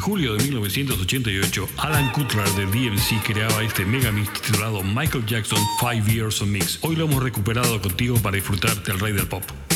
julio de 1988, Alan Cutler de DMC creaba este megamix titulado Michael Jackson 5 Years of Mix. Hoy lo hemos recuperado contigo para disfrutar del rey del pop.